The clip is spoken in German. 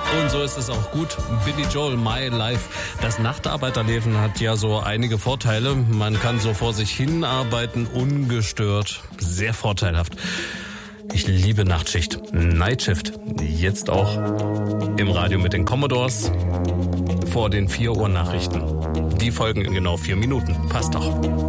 Und so ist es auch gut. Billy Joel, My Life. Das Nachtarbeiterleben hat ja so einige Vorteile. Man kann so vor sich hin arbeiten, ungestört. Sehr vorteilhaft. Ich liebe Nachtschicht. Nightshift. Jetzt auch im Radio mit den Commodores vor den 4 Uhr Nachrichten. Die folgen in genau 4 Minuten. Passt doch.